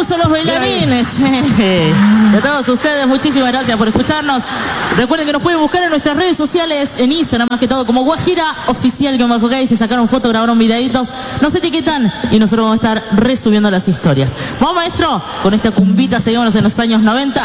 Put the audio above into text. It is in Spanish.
aplauso a los bailarines. Y a todos ustedes, muchísimas gracias por escucharnos. Recuerden que nos pueden buscar en nuestras redes sociales, en Instagram más que todo, como Guajira Oficial, que bajo acá, si sacaron fotos, grabaron videitos, nos etiquetan y nosotros vamos a estar resubiendo las historias. Vamos, maestro, con esta cumbita seguimos en los años 90.